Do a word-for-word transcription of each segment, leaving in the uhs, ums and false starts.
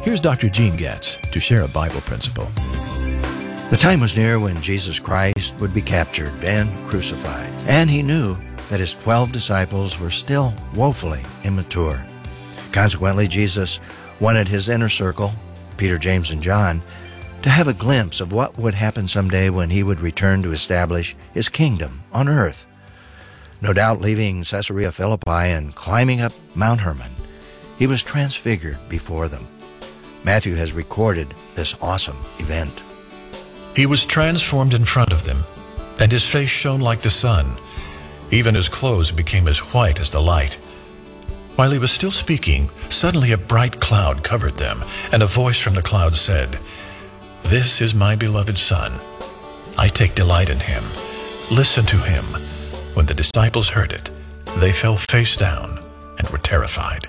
Here's Doctor Gene Getz to share a Bible principle. The time was near when Jesus Christ would be captured and crucified, and he knew that his twelve disciples were still woefully immature. Consequently, Jesus wanted his inner circle, Peter, James, and John, to have a glimpse of what would happen someday when he would return to establish his kingdom on earth. No doubt leaving Caesarea Philippi and climbing up Mount Hermon, he was transfigured before them. Matthew has recorded this awesome event. He was transformed in front of them, and his face shone like the sun. Even his clothes became as white as the light. While he was still speaking, suddenly a bright cloud covered them, and a voice from the cloud said, "This is my beloved Son. I take delight in him. Listen to him." When the disciples heard it, they fell face down and were terrified.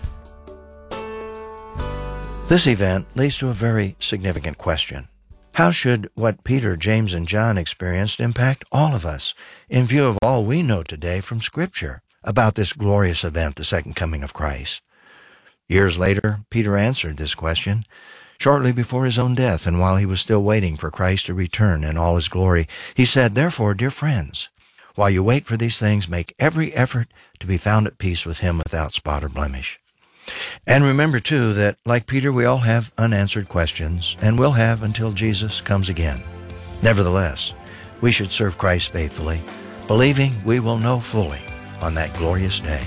This event leads to a very significant question. How should what Peter, James, and John experienced impact all of us in view of all we know today from Scripture about this glorious event, the second coming of Christ? Years later, Peter answered this question shortly before his own death, and while he was still waiting for Christ to return in all his glory. He said, "Therefore, dear friends, while you wait for these things, make every effort to be found at peace with him without spot or blemish." And remember, too, that like Peter, we all have unanswered questions, and will have until Jesus comes again. Nevertheless, we should serve Christ faithfully, believing we will know fully on that glorious day.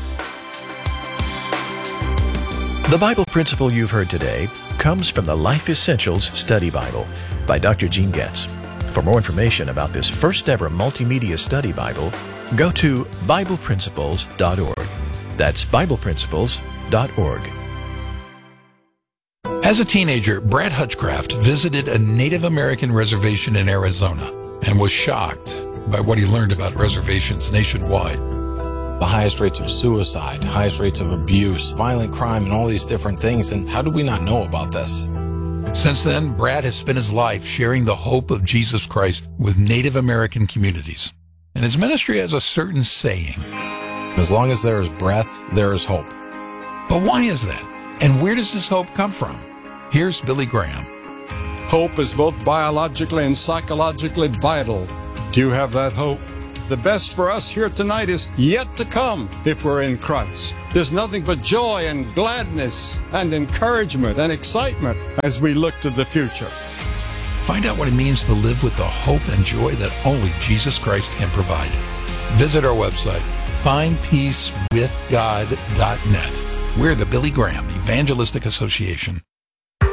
The Bible principle you've heard today comes from the Life Essentials Study Bible by Doctor Gene Getz. For more information about this first-ever multimedia study Bible, go to Bible Principles dot org. That's Bible Principles dot org. As a teenager, Brad Hutchcraft visited a Native American reservation in Arizona and was shocked by what he learned about reservations nationwide. The highest rates of suicide, highest rates of abuse, violent crime, and all these different things. And how do we not know about this? Since then, Brad has spent his life sharing the hope of Jesus Christ with Native American communities. And his ministry has a certain saying. As long as there is breath, there is hope. But why is that? And where does this hope come from? Here's Billy Graham. Hope is both biologically and psychologically vital. Do you have that hope? The best for us here tonight is yet to come if we're in Christ. There's nothing but joy and gladness and encouragement and excitement as we look to the future. Find out what it means to live with the hope and joy that only Jesus Christ can provide. Visit our website, find peace with god dot net. We're the Billy Graham Evangelistic Association.